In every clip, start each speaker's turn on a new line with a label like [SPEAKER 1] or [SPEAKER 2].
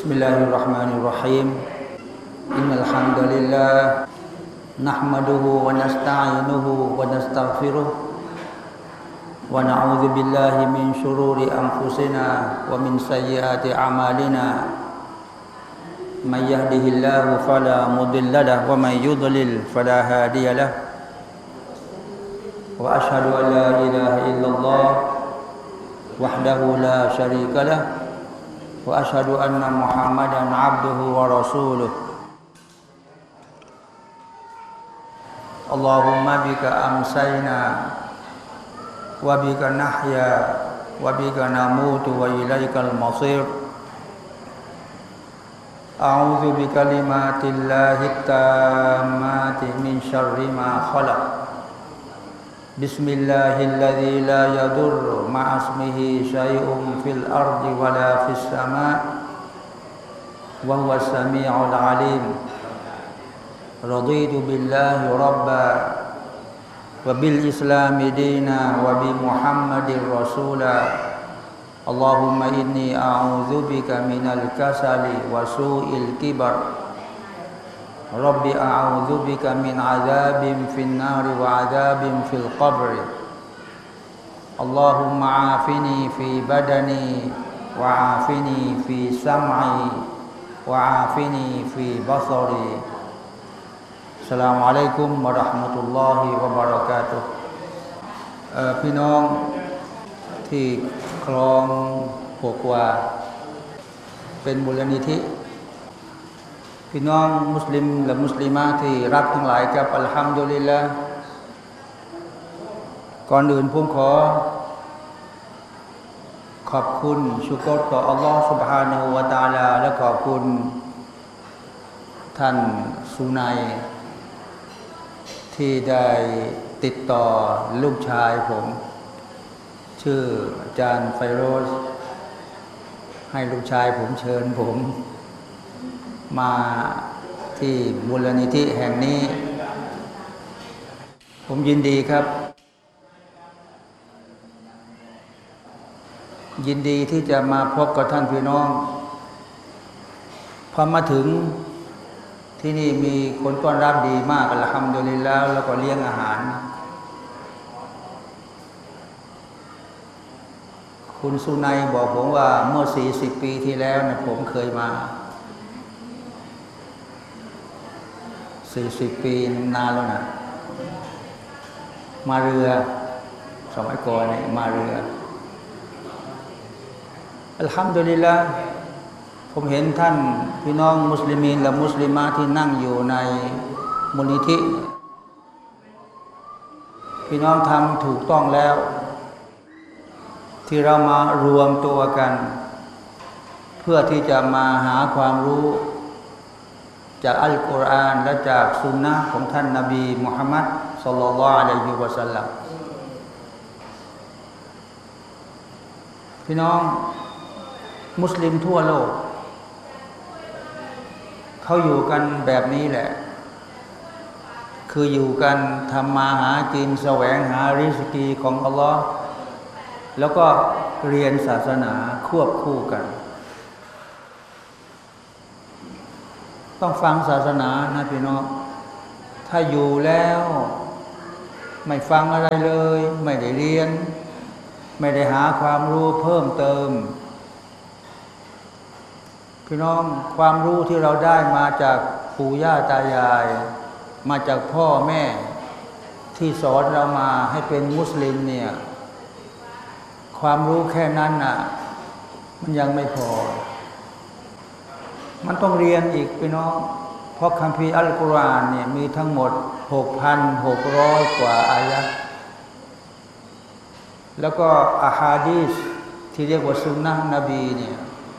[SPEAKER 1] بسم الله الرحمن الرحيم إن الحمد لله نحمده ونستعينه ونستغفره ونعوذ بالله من شرور أنفسنا ومن سيئات أعمالنا من يهده الله فلا مضل له ومن يضلل فلا هادي له وأشهد أن لا إله إلا الله وحده لا شريك له وأشهد أن محمدا عبده ورسوله اللهم بك أمسينا وبك نحيا وبك نموت وإليك المصير أعوذ بكلمات الله التامات من شر ما خلق بسم الله الذي لا يضر مع اسمه شيء في الأرض ولا في السماء وهو السميع العليم رضيت بالله ربا وبالإسلام دينا وبمحمد رسولا اللهم إني أعوذ بك من الكسل وسوء الكبر رب أعوذ بك من عذاب في النار وعذاب في القبر اللهم عافني في بدني وعافني في سمعي وعافني في بصري السلام عليكم ورحمة الله وبركاته พี่น้องที่คลองหัวกว่าเป็นมูลนิธิพี่น้องมุสลิมและมุสลิมะที่รักทั้งหลายครับอัลฮัมดุลิลละห์ก่อนอื่นผมขอบคุณชุกรต่ออัลลอฮฺ سبحانه และ تعالى และขอบคุณท่านสุนัยที่ได้ติดต่อลูกชายผมชื่ออาจารย์ไฟโรสให้ลูกชายผมเชิญผมมาที่มูลนิธิแห่งนี้ผมยินดีครับยินดีที่จะมาพบกับท่านพี่น้องพอมาถึงที่นี่มีคนต้อนรับดีมากอัลฮัมดุลิลลาห์แล้วก็เลี้ยงอาหารคุณสุนัยบอกผมว่าเมื่อ40 ปีที่แล้วนะผมเคยมา40 ปีนานแล้วนะมาเรือสมัยก่อนเนี่ยมาเรืออัลฮัมดุลิลลาห์ผมเห็นท่านพี่น้องมุสลิมีนและมุสลิมะที่นั่งอยู่ในมูลนิธิพี่น้องทำถูกต้องแล้วที่เรามารวมตัวกันเพื่อที่จะมาหาความรู้จากอัลกุรอานและจากสุนนะของท่านนบีมุฮัมมัดศ็อลลัลลอฮุอะลัยฮิวะซัลลัมพี่น้องมุสลิมทั่วโลกเขาอยู่กันแบบนี้แหละคืออยู่กันทำมาหากินแสวงหาริสกีของอัลลอฮ์แล้วก็เรียนศาสนาควบคู่กันต้องฟังศาสนานะพี่น้องถ้าอยู่แล้วไม่ฟังอะไรเลยไม่ได้เรียนไม่ได้หาความรู้เพิ่มเติมพี่น้องความรู้ที่เราได้มาจากปู่ย่าตายายมาจากพ่อแม่ที่สอนเรามาให้เป็นมุสลิมเนี่ยความรู้แค่นั้นน่ะมันยังไม่พอมันต้องเรียนอีกพี่น้องเพราะคัมภีร์อัลกุรอานเนี่ยมีทั้งหมด 6,600 กว่าอายะห์แล้วก็อะฮาดีษที่เรียกว่าซุนนะห์นบีเนี่ย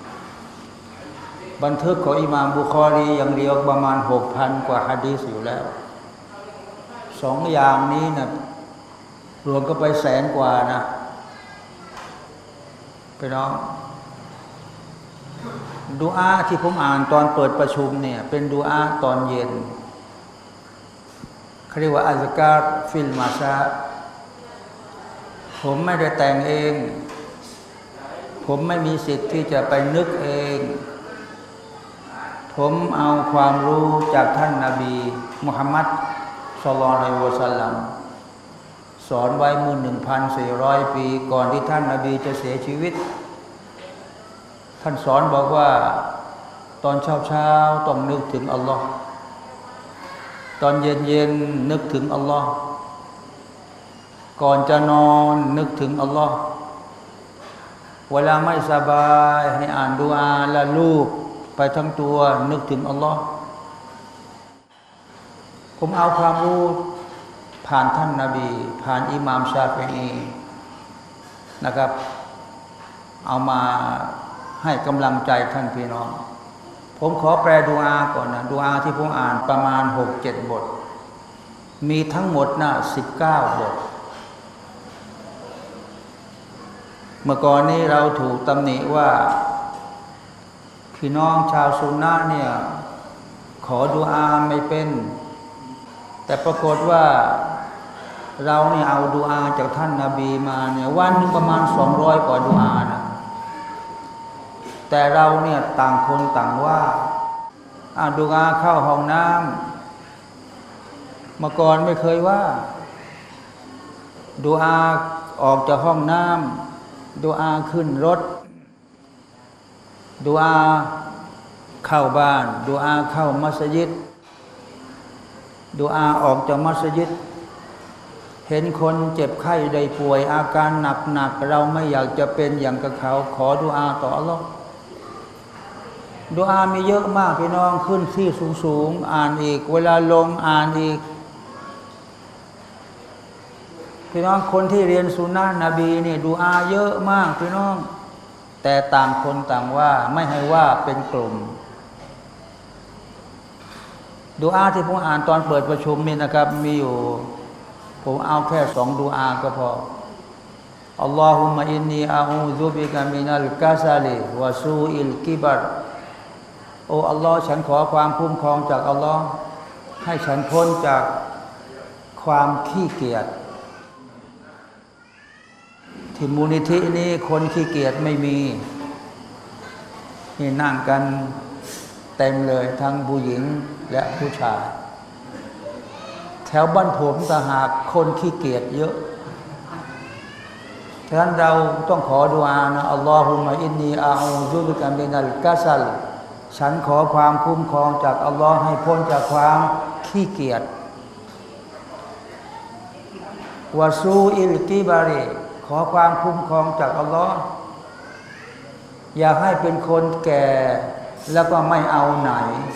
[SPEAKER 1] บันทึกของอิหม่ามบุคอรีอย่างเดียวประมาณ 6,000 กว่าหะดีษอยู่แล้ว2อย่างนี้นะรวมก็ไปแสนกว่านะพี่น้องดุอาที่ผมอ่านตอนเปิดประชุมเนี่ยเป็นดุอาตอนเย็นเขาเรียกว่าอัซการ์ฟิลมาซาผมไม่ได้แต่งเองผมไม่มีสิทธิ์ที่จะไปนึกเองผมเอาความรู้จากท่านนบีมุฮัมมัดศ็อลลัลลอฮุอะลัยฮิวะซัลลัมสอนไว้เมื่อ 1,400 ปีก่อนที่ท่านนบีจะเสียชีวิตท่านสอนบอกว่าตอนเช้าต้องนึกถึงอัลลอฮ์ตอนเย็นนึกถึงอัลลอฮ์ก่อนจะนอนนึกถึงอัลลอฮ์เวลาไม่สบายให้อ่านดุอาละลูบไปทั้งตัวนึกถึงอัลลอฮ์ผมเอาความรู้ผ่านท่านนบีผ่านอิหม่ามชาฟิอีนะครับเอามาให้กำลังใจท่านพี่น้องผมขอแปลดุอาก่อนนะดุอาที่ผมอ่านประมาณ 6-7 บทมีทั้งหมดนะ19 บทเมื่อก่อนนี้เราถูกตำหนิว่าพี่น้องชาวซุนนะห์เนี่ยขอดุอาไม่เป็นแต่ปรากฏว่าเราเนี่ยเอาดุอาจากท่านนบีมาเนี่ยวันนึงประมาณ200 กว่าดุอานะแต่เราเนี่ยต่างคนต่างว่าดุอาเข้าห้องน้ำเมื่อก่อนไม่เคยว่าดุอาออกจากห้องน้ำดุอาขึ้นรถดุอาเข้าบ้านดุอาเข้ามัสยิดดุอาออกจากมัสยิดเห็นคนเจ็บไข้ได้ป่วยอาการหนักเราไม่อยากจะเป็นอย่างกับเขาขอดุอาต่ออัลเลาะห์ดุอามีเยอะมากพี่น้องขึ้นที่สูงอ่านอีกเวลาลงอ่านอีกพี่น้องคนที่เรียนสุนนะนบีเนี่ยดุอาเยอะมากพี่น้องแต่ต่างคนต่างว่าไม่ให้ว่าเป็นกลุ่มดุอาที่ผมอ่านตอนเปิดประชุมนี่นะครับมีอยู่ผมเอาแค่2ดุอาก็พออัลลอฮุมะอินนีอะอูซุบิกะมินัลกะซาลิวะซูอิลกิบัรโอ้อัลลอฮ์ฉันขอความคุ้มครองจากอัลลอฮ์ให้ฉันพ้นจากความขี้เกียจที่มูลนิธินี้คนขี้เกียจไม่มีนี่นั่งกันเต็มเลยทั้งผู้หญิงและผู้ชายแถวบ้านผมต่างหากคนขี้เกียจเยอะฉะนั้นเราต้องขอดุอานะอัลลอฮุมะอินนีอาอูซุบิกะมินัลกะซัลฉันขอความคุ้มครองจากอัลลอฮ์ให้พ้นจากความขี้เกียจวะซูอิลกิบาริขอความคุ้มครองจากอัลลอฮ์อย่าให้เป็นคนแก่แล้วก็ไม่เอาไหน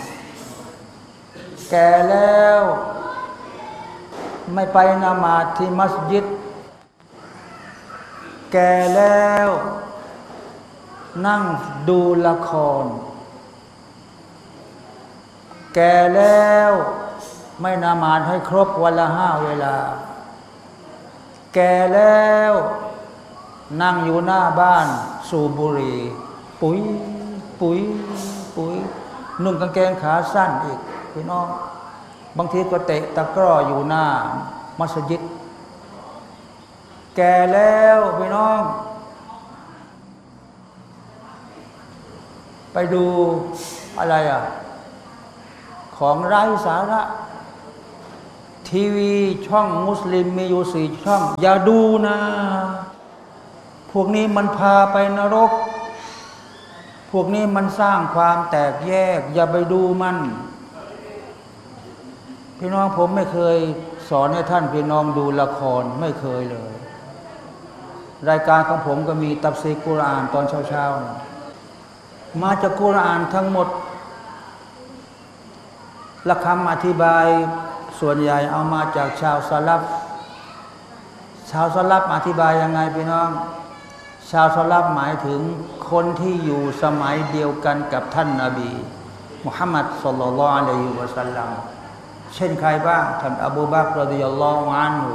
[SPEAKER 1] แก่แล้วไม่ไปละหมาดที่มัสยิดแก่แล้วนั่งดูละครแก่แล้วไม่ละหมาดให้ครบวันละ5 เวลาแก่แล้วนั่งอยู่หน้าบ้านสูบบุหรี่ปุ๋ยนุ่งกางเกงขาสั้นอีกพี่น้องบางทีก็เตะตะกร้ออยู่หน้ามัสยิดแก่แล้วพี่น้องไปดูอะไรของไร้สาระทีวีช่องมุสลิมมีอยู่4 ช่องอย่าดูนะพวกนี้มันพาไปนรกพวกนี้มันสร้างความแตกแยกอย่าไปดูมันพี่น้องผมไม่เคยสอนให้ท่านพี่น้องดูละครไม่เคยเลยรายการของผมก็มีตัฟซีรกุรอานตอนเช้าๆมาจากกุรอานทั้งหมดและคำอธิบายส่วนใหญ่เอามาจากชาวซะลัฟอธิบายยังไงพี่น้องชาวซะลัฟหมายถึงคนที่อยู่สมัยเดียวกันกับท่านนบีมุฮัมมัดศ็อลลัลลอฮุอะลัยฮิวะซัลลัมเช่นใครบ้างท่านอบูบักร รอฎิยัลลอฮุอันฮุ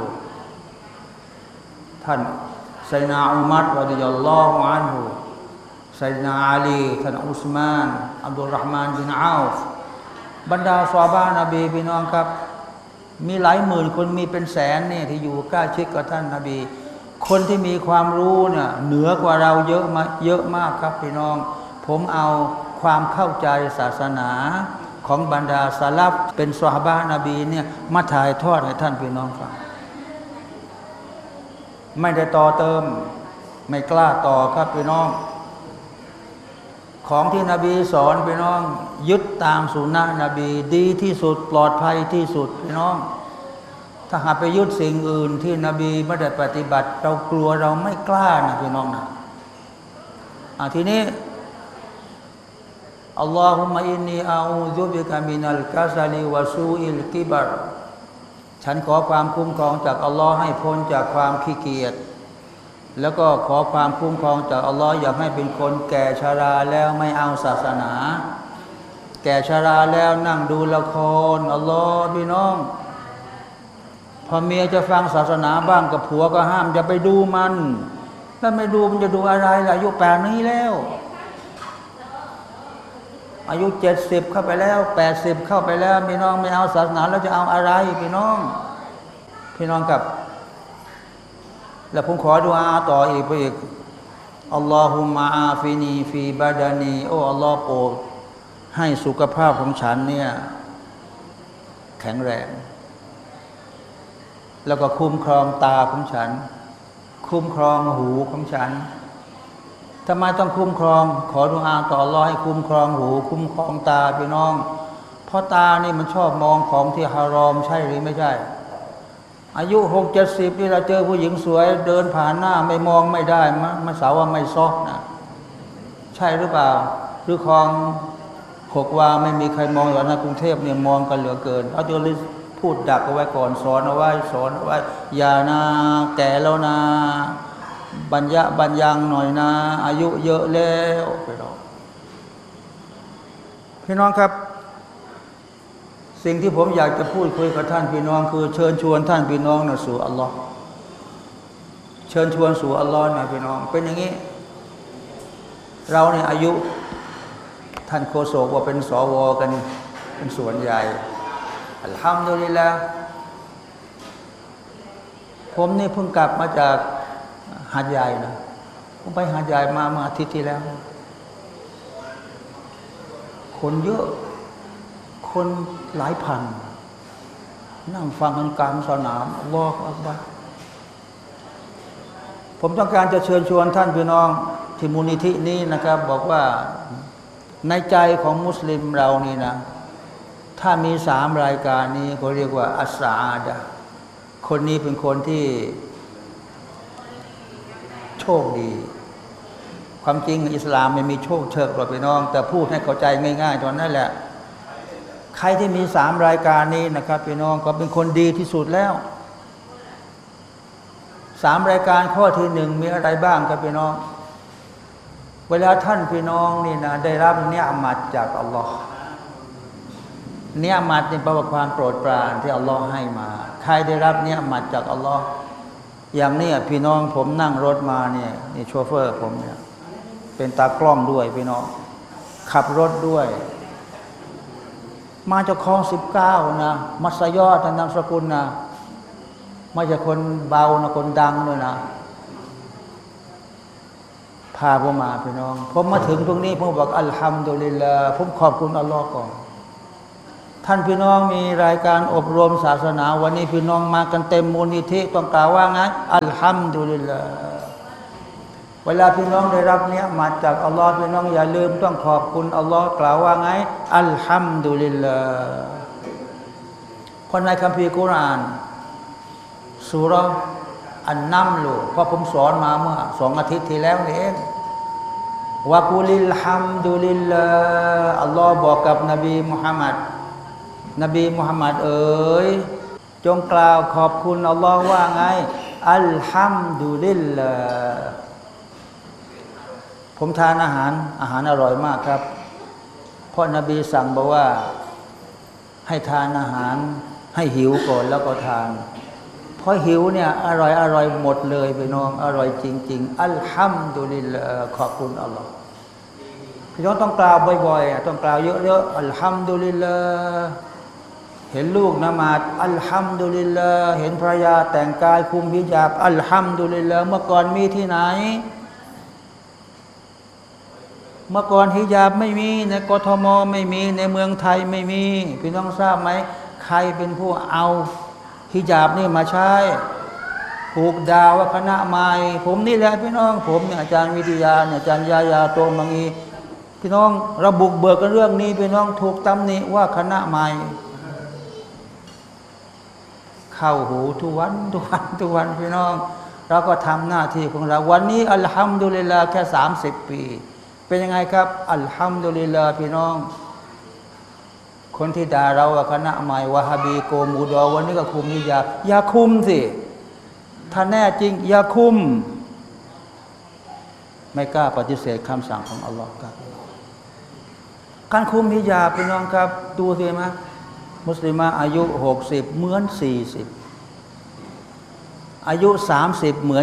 [SPEAKER 1] ท่านไซยนาอุมัร รอฎิยัลลอฮุอันฮุไซยนาอาลีท่านอุสมานอับดุลเราะห์มานบินเอาฟบรรดาซอฮาบะห์นบีพี่น้องครับมีหลายหมื่นคนมีเป็นแสนเนี่ยที่อยู่ใกล้ชิดกับท่านนบีคนที่มีความรู้เนี่ยเหนือกว่าเราเยอะมากครับพี่น้องผมเอาความเข้าใจศาสนาของบรรดาสลับเป็นซอฮาบะห์นบีเนี่ยมาถ่ายทอดให้ท่านพี่น้องฟังไม่ได้ต่อเติมไม่กล้าต่อครับพี่น้องของที่นบีสอนพี่น้องยึดตามสุนนะนบีดีที่สุดปลอดภัยที่สุดพี่น้องถ้าหากไปยึดสิ่งอื่นที่นบีไม่ได้ปฏิบัติเรากลัวเราไม่กล้านะพี่น้องนะทีนี้อัลลอฮุมะอินนีอาอูซุบิกะมินัลกะซาลิวะซูอิลกิบัรฉันขอความคุ้มครองจากอัลลอฮ์ให้พ้นจากความขี้เกียจแล้วก็ขอความคุ้มครองจากอัลลอฮ์อยากให้เป็นคนแก่ชราแล้วไม่เอาศาสนาแก่ชราแล้วนั่งดูละครอัลลอฮ์พี่น้องพอเมียจะฟังศาสนาบ้างกับผัวก็ห้ามอย่าไปดูมันถ้าไม่ดูมันจะดูอะไรล่ะอายุป่านนี้แล้วอายุ70เข้าไปแล้ว80เข้าไปแล้วพี่น้องไม่เอาศาสนาแล้วจะเอาอะไรพี่น้องกับแล้วผมขอดุอาต่ออีกไปอีกอัลลอฮุมะอาฟินีฟีบาดานีโอ้อัลลอฮ์โปรดให้สุขภาพของฉันเนี่ยแข็งแรงแล้วก็คุ้มครองตาของฉันคุ้มครองหูของฉันทำไมต้องคุ้มครองขอดุอาต่ออัลลอฮ์ให้คุ้มครองหูคุ้มครองตาพี่น้องเพราะตานี่มันชอบมองของที่ฮารอมใช่หรือไม่ใช่อายุ60-70นี่เราเจอผู้หญิงสวยเดินผ่านหน้าไม่มองไม่ได้มันสาวว่าไม่ซอกนะใช่หรือเปล่าหรือคลอง6 วาไม่มีใครมองอยู่ในกรุงเทพเนี่ยมองกันเหลือเกินเอาตัวลิพูดดักเอาไว้ก่อนสอนเอาไว้อย่านะแก่แล้วนะบัญญังหน่อยนะอายุเยอะแล้วพี่น้องครับสิ่งที่ผมอยากจะพูดคุยกับท่านพี่น้องคือเชิญชวนท่านพี่น้องนะสู่อัลลอฮ์เชิญชวนสู่อัลลอฮ์นะพี่น้องเป็นอย่างนี้เราเนี่ยอายุท่านโฆษกว่าเป็นสวกันเป็นส่วนใหญ่อัลฮัมดุลิลลาห์ผมนี่เพิ่งกลับมาจากหาดใหญ่นะผมไปหาดใหญ่มาอาทิตย์ที่แล้วคนเยอะคนหลายพันนั่งฟังกันกลางสนามอัลลอฮฺอักบัรผมต้องการจะเชิญชวนท่านพี่น้องที่มูลนิธินี้นะครับบอกว่าในใจของมุสลิมเรานี่นะถ้ามี3 รายการนี้เขาเรียกว่าอัสซาอาดะห์คนนี้เป็นคนที่โชคดีความจริงอิสลามไม่มีโชคเชิกหรอกพี่น้องแต่พูดให้เข้าใจง่ายๆตอนนั้นแหละใครที่มี3 รายการนี้นะครับพี่น้องก็เป็นคนดีที่สุดแล้ว3 รายการข้อที่1มีอะไรบ้างครับพี่น้องเวลาท่านพี่น้องนี่นะได้รับเนืมัดจากอัลลอฮ์เนืมัดนี่แปลว่าความโปรดปรานที่อัลลอฮ์ให้มาใครได้รับเนืมัดจากอัลลอฮ์อย่างนี้พี่น้องผมนั่งรถมาเนี่ยนี่โชเฟอร์ผมเนี่ยเป็นตากล้องด้วยพี่น้องขับรถด้วยมาจากคลอง19นะมัสยอดนามสกุลนะไม่ใช่คนเบานะคนดังด้วยนะพาผมมาพี่น้องผมมาถึงตรงนี้ผมบอกอัลฮัมดุลิลลาห์ผมขอบคุณอัลลอฮ์ก่อนท่านพี่น้องมีรายการอบรมศาสนาวันนี้พี่น้องมากันเต็มมูลนิธิต้องกล่าวว่าไงอัลฮัมดุลิลลาห์เวลาพี่น้องได้รับเนี่ยมาจากอัลลอฮ์พี่น้องอย่าลืมต้องขอบคุณอัลลอฮ์กล่าวว่าไงอัลฮัมดุลิลลาห์คนในคัมภีร์กุรอานซูเราะห์อันนัมลุเพราะผมสอนมาเมื่อ2 อาทิตย์ที่แล้วนี่เองวะกุลิลฮัมดุลิลลาห์อัลลอฮ์บอกกับนบีมุฮัมมัดเอ๋ยจงกล่าวขอบคุณอัลลอฮ์ว่าไงอัลฮัมดุลิลลาห์ผมทานอาหารอร่อยมากครับเพราะนบีสั่งบอกว่าให้ทานอาหารให้หิวก่อนแล้วก็ทานเพราะหิวเนี่ยอร่อยหมดเลยพี่น้องอร่อยจริงๆอัลฮัมดุลิลลาห์ขอบคุณอัลลอฮ์พี่น้องต้องกล่าวบ่อยๆต้องกล่าวเยอะๆอัลฮัมดุลิลลาห์เห็นลูกนมาดอัลฮัมดุลิลลาห์เห็นภรรยาแต่งกายคุมฮิญาบอัลฮัมดุลิลลาห์เมื่อก่อนมีที่ไหนเมื่อก่อนฮิญาบไม่มีในกทมไม่มีในเมืองไทยไม่มีพี่น้องทราบไหมใครเป็นผู้เอาฮิญาบนี่มาใช้ถูกด่าว่าคณะใหม่ผมนี่แหละพี่น้องผมเนี่ยอาจารย์วิทยาเนี่ยอาจารย์ยาโตมังีพี่น้องเราบุกเบิกกันเรื่องนี้พี่น้องถูกตำหนิว่าคณะใหม่เข้าหูทุกวันพี่น้องเราก็ทำหน้าที่ของเราวันนี้อัลฮัมดุลิลลาห์แค่30 ปีเป็นยังไงครับอัลฮัมดุลิลลาห์พี่น้องคนที่ด่าเราว่าคณะใหม่วะฮาบีโกมูดอวันนี้ก็คุมฮิญาบอย่าคุมสิถ้าแน่จริงอย่าคุมไม่กล้าปฏิเสธคำสั่งของอัลลอฮ์ครับการคุมฮิญาบพี่น้องครับดูสิไหมมุสลิมอายุ60เหมือน40อายุ30เหมือน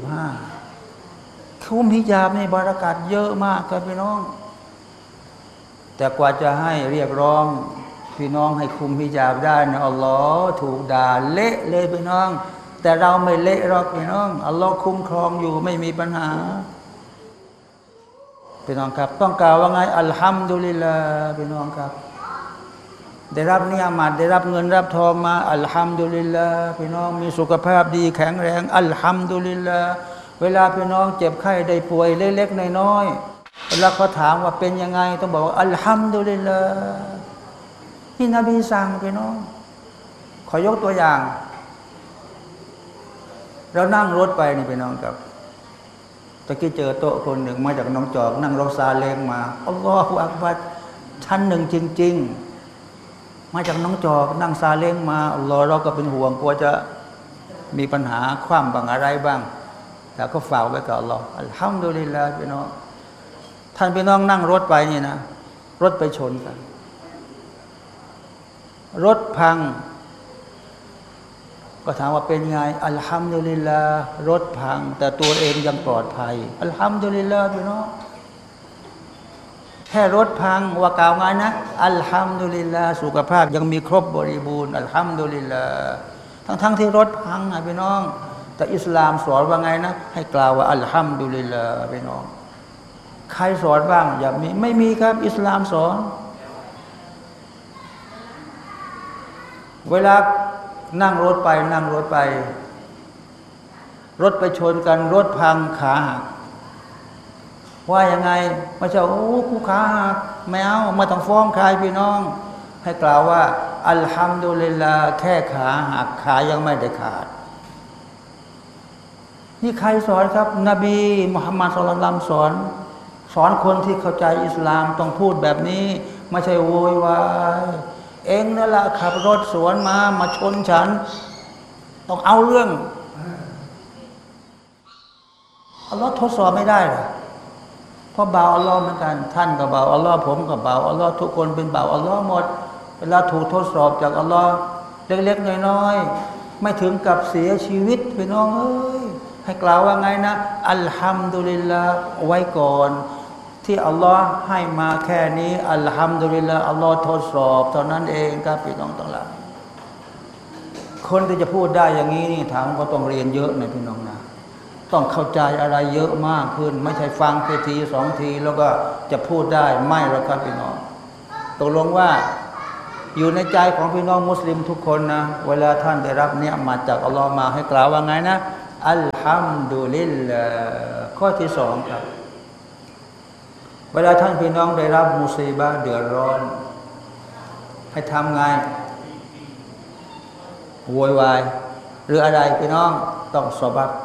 [SPEAKER 1] 25คุมฮิญาบนี่บารักัตเยอะมากครับพี่น้องแต่กว่าจะให้เรียกร้องพี่น้องให้คุมฮิญาบได้นะอัลลอฮ์ถูกด่าเละเลยพี่น้องแต่เราไม่เละหรอกพี่น้องอัลลอฮ์คุ้มครองอยู่ไม่มีปัญหาพี่น้องครับต้องกล่าวว่าไงอัลฮัมดุลิลลาห์พี่น้องครับได้รับเนียมัตได้รับเงินรับทองมาอัลฮัมดุลิลลาห์พี่น้องมีสุขภาพดีแข็งแรงอัลฮัมดุลิลลาห์เวลาพี่น้องเจ็บไข้ได้ป่วยเล็กๆน้อยๆเวลาเขาถามว่าเป็นยังไงต้องบอกว่าอัลฮัมดุลิลลาห์ที่นบีสั่งพี่น้องขอยกตัวอย่างเรานั่งรถไปนี่พี่น้องครับตะกี้เจอโต๊ะคนหนึ่งมาจากน้องจอกนั่งรถซาเล้งมาอัลลอฮฺอักบัรชั้นหนึ่งจริงๆมาจากน้องจอกนั่งซาเล้งมาอัลลอฮฺเราก็เป็นห่วงกลัวจะมีปัญหาคว่ำบ้างอะไรบ้างแต่ก็ฝากไว้กับอัลลอฮฺอัลฮัมดุลิลลาห์พี่น้องท่านพี่น้องนั่งรถไปนี่นะรถไปชนกันรถพังก็ถามว่าเป็นไงอัลฮัมดุลิลลาห์รถพังแต่ตัวเองยังปลอดภัยอัลฮัมดุลิลลาห์พี่น้องแค่รถพังว่ากล่าวไงนะอัลฮัมดุลิลลาห์สุขภาพยังมีครบบริบูรณ์อัลฮัมดุลิลลาห์ทั้งที่รถพังพี่น้องแต่อิสลามสอนว่าไงนะให้กล่าวว่าอัลฮัมดุลิลลาห์พี่น้องใครสอนบ้างอย่ามีไม่มีครับอิสลามสอนเวลานั่งรถไปรถไปชนกันรถพังขาหักว่ายังไงไม่ใช่โอ้กูขาหักไม่เอาไม่ต้องฟ้องใครพี่น้องให้กล่าวว่าอัลฮัมดุลิลลาห์แค่ขาหักขายังไม่ได้ขาดนี่ใครสอนครับนบีมุฮัมมัดศ็อลลัลลอฮุอะลัยฮิวะซัลลัมสอนคนที่เข้าใจอิสลามต้องพูดแบบนี้ไม่ใช่โวยวายเองนั่นแหละขับรถสวนมาชนฉันต้องเอาเรื่องอัลลอฮ์ทดสอบไม่ได้หรอเพราะบ่าวอัลลอฮ์เหมือนกันท่านก็บ่าวอัลลอฮ์ผมก็บ่าวอัลลอฮ์ทุกคนเป็นบ่าวอัลลอฮ์หมดเวลาถูกทดสอบจากอัลลอฮ์เล็กๆน้อยๆไม่ถึงกับเสียชีวิตพี่น้องเอ้ยให้กล่าวว่าไงนะอัลฮัมดุลิลลาห์ไว้ก่อนที่อัลลอฮ์ให้มาแค่นี้อัลฮัมดุลิลลาห์อัลลอฮ์ทดสอบเท่านั้นเองครับพี่น้องทั้งหลายคนที่จะพูดได้อย่างนี้นี่ถามก็ต้องเรียนเยอะนะพี่น้องนะต้องเข้าใจอะไรเยอะมากขึ้นไม่ใช่ฟังแค่ทีสองทีแล้วก็จะพูดได้ไม่หรอกครับพี่น้องตกลงว่าอยู่ในใจของพี่น้องมุสลิมทุกคนนะเวลาท่านได้รับเนี่ยมาจากอัลลอฮ์มาให้กล่าวว่าไงนะอัลฮัมดุลิลลาห์ข้อที่สองครับเวลาท่านพี่น้องได้รับมุซีบะห์เดือดร้อนให้ทำไงโวยวายหรืออะไรพี่น้องต้องซอบัร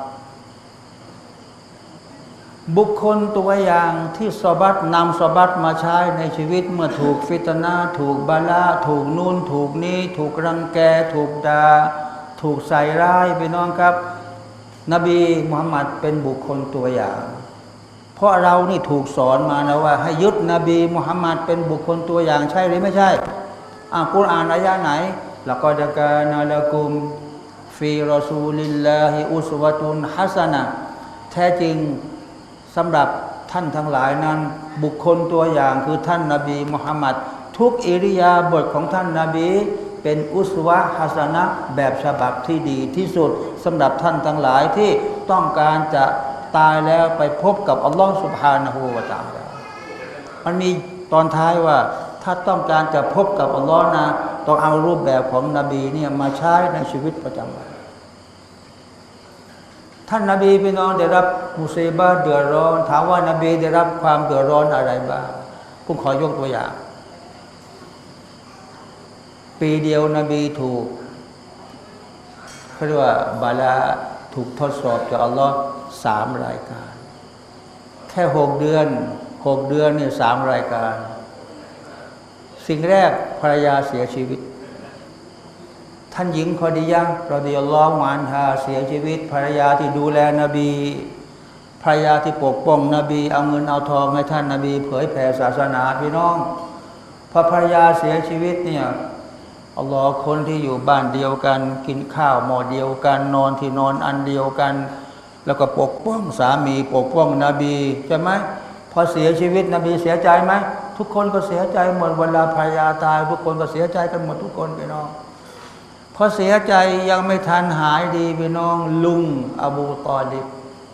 [SPEAKER 1] บุคคลตัวอย่างที่ซอบัรนำซอบัรมาใช้ในชีวิตเมื่อถูกฟิตนะห์ถูกบาลาถูกนู่นถูกนี้ถูกรังแกถูกด่าถูกใส่ร้ายพี่น้องครับนบีมุฮัมมัดเป็นบุคคลตัวอย่างเพราะเรานี่ถูกสอนมานะว่าให้ยึดนบีมุฮัมมัดเป็นบุคคลตัวอย่างใช่หรือไม่ใช่กุรอานอายะไหนละกอดกานะละกุมฟีรอซูลิลลาฮิอุสวะตุนฮัสนะแท้จริงสำหรับท่านทั้งหลายนั้นบุคคลตัวอย่างคือท่านนบีมุฮัมมัดทุกอิริยาบถของท่านนบีเป็นอุสวะฮัสนะแบบฉบับที่ดีที่สุดสำหรับท่านทั้งหลายที่ต้องการจะตายแล้วไปพบกับอัลลอฮฺซุบฮานะฮูวะตะอาลามันมีตอนท้ายว่าถ้าต้องการจะพบกับอัลลอฮ์นะต้องเอารูปแบบของนบีเนี่ยมาใช้ในชีวิตประจำวันท่านนบีพี่น้องได้รับมุซีบะห์เดือดร้อนถามว่านบีได้รับความเดือดร้อนอะไรบ้างผมขอยกตัวอย่างปีเดียวนบีถูกเขาเรียกว่าบาลาถูกทดสอบจากอัลลอฮ์3 รายการแค่6 เดือนเนี่ย3 รายการสิ่งแรกภรรยาเสียชีวิตท่านหญิงคอดียะห์รอฎิยัลลอฮุอันฮาเสียชีวิตภรรยาที่ดูแลนบีภรรยาที่ปกป้องนบีเอาเงินเอาทองให้ท่านนบีเผยแผ่ศาสนาพี่น้องพอภรรยาเสียชีวิตเนี่ยอัลลอฮ์คนที่อยู่บ้านเดียวกันกินข้าวหม้อเดียวกันนอนที่นอนอันเดียวกันแล้วก็ปกป้องสามีปกป้องนบีใช่ไหมพอเสียชีวิตนบีเสียใจไหมทุกคนก็เสียใจหมดเวลาภรรยาตายทุกคนก็เสียใจกันหมดทุกคนพี่น้องพอเสียใจยังไม่ทันหายดีพี่น้องลุงอบูตอลิบ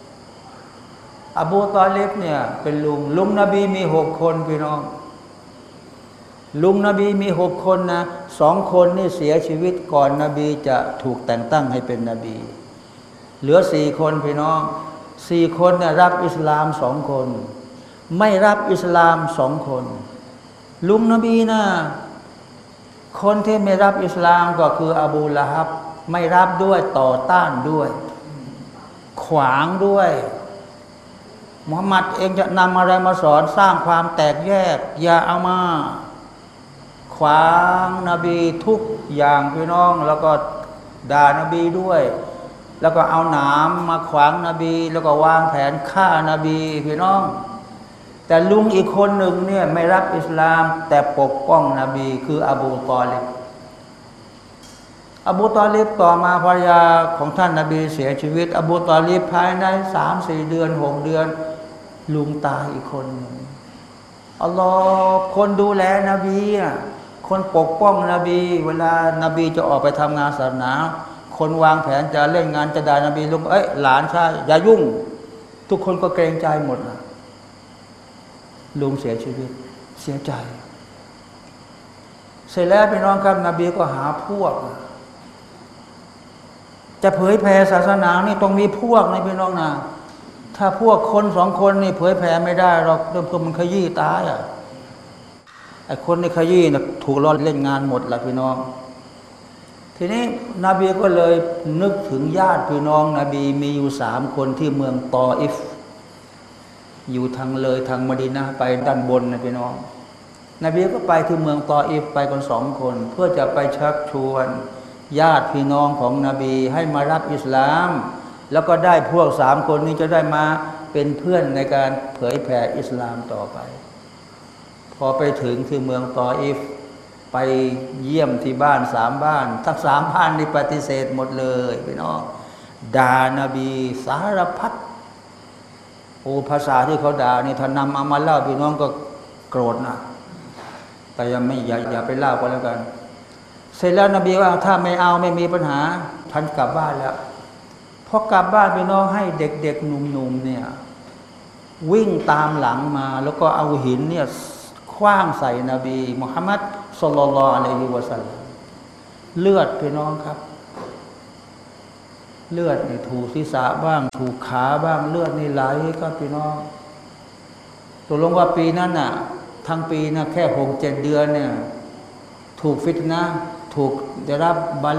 [SPEAKER 1] เนี่ยเป็นลุงนบีมี6 คนพี่น้องลุงนบีมี6 คนนะ2 คนนี่เสียชีวิตก่อนนบีจะถูกแต่งตั้งให้เป็นนบีเหลือ4 คนพี่น้อง4 คนเนี่ยรับอิสลาม2 คนไม่รับอิสลาม2 คนลุงนบีนะคนที่ไม่รับอิสลามก็คืออบูละฮับไม่รับด้วยต่อต้านด้วยขวางด้วยมุฮัมมัดเองจะนำอะไรมาสอนสร้างความแตกแยกอย่าเอามาขวางนบีทุกอย่างพี่น้องแล้วก็ด่านบีด้วยแล้วก็เอาหนามมาขวางนบีแล้วก็วางแผนฆ่านบีพี่น้องแต่ลุงอีกคนหนึ่งเนี่ยไม่รับอิสลามแต่ปกป้องนบีคืออบูตอลิบต่อมาภรรยาของท่านนบีเสียชีวิตอบูตอลิบภายใน3-4 เดือน6 เดือนลุงตายอีกคนหนึ่งอัลลอฮ์คนดูแลนบีคนปกป้องนบีเวลานบีจะออกไปทำงานศาสนาคนวางแผนจะเล่นงานจะด่านบีลุงหลานชายอย่ายุ่งทุกคนก็เกรงใจหมดลุงเสียชีวิตเสียใจเสร็จแล้วพี่น้องครับนบีก็หาพวกจะเผยแผ่ศาสนานี่ต้องมีพวกนะพี่น้องนะถ้าพวกคน2 คนนี่เผยแผ่ไม่ได้หรอกเพื่อมันขยี้ตายไอ้คนในขยี้นะถูกล้อเล่นงานหมดละพี่น้องทีนี้นบีก็เลยนึกถึงญาติพี่น้องนบีมีอยู่3 คนที่เมืองตออิฟอยู่ทางเลยทางมะดีนะห์ไปด้านบนนะพี่น้องนบีก็ไปที่เมืองตออิฟไปกัน2 คนเพื่อจะไปชักชวนญาติพี่น้องของนบีให้มารับอิสลามแล้วก็ได้พวก3 คนนี้จะได้มาเป็นเพื่อนในการเผยแผ่อิสลามต่อไปพอไปถึงที่เมืองตออิฟไปเยี่ยมที่บ้าน3 บ้านทั้ง3 บ้านนี่ปฏิเสธหมดเลยพี่น้องด่านบีสารพัดภาษาที่เขาด่านี่ถ้านำเอามาเล่าพี่น้องก็โกรธนะแต่ยังไม่อย่าไปเล่าก็แล้วกันเสร็จแล้วนบีว่าถ้าไม่เอาไม่มีปัญหาท่านกลับบ้านแล้วพอกลับบ้านพี่น้องให้เด็กๆหนุ่มๆเนี่ยวิ่งตามหลังมาแล้วก็เอาหินเนี่ยขว้างใส่นบีมุฮัมมัดศ็อลลัลลอฮุอะลัยฮิวะซัลลัมเลือดพี่น้องครับเลือดนี่ถูกศีรษะบ้างถูกขาบ้างเลือดนี่ไหลครับพี่น้องตกลงว่าปีนั้นน่ะทั้งปีนะแค่6-7 เดือนเนี่ยถูกฟิตนะห์ถูกได้รับบา